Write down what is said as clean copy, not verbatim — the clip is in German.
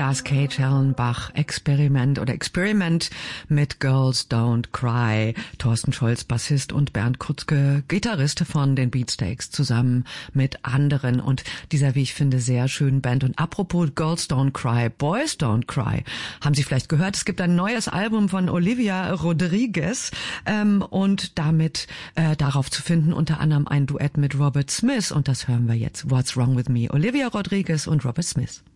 Das Kate Schellenbach Experiment mit Girls Don't Cry. Thorsten Scholz, Bassist, und Bernd Krutzke, Gitarrist von den Beatsteaks, zusammen mit anderen und dieser, wie ich finde, sehr schönen Band. Und apropos Girls Don't Cry, Boys Don't Cry, haben Sie vielleicht gehört, es gibt ein neues Album von Olivia Rodriguez und damit darauf zu finden unter anderem ein Duett mit Robert Smith, und das hören wir jetzt. What's Wrong with Me? Olivia Rodriguez und Robert Smith.